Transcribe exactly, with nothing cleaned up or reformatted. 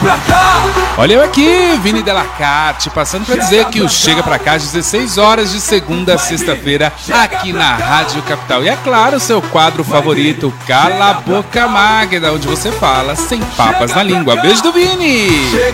Olha eu aqui, Vini Delacarte, passando para dizer que o Chega Pra Cá às dezesseis horas de segunda a sexta-feira aqui na Rádio Capital. E é claro, seu quadro favorito, Cala a Boca Magda, onde você fala sem papas na língua. Beijo do Vini!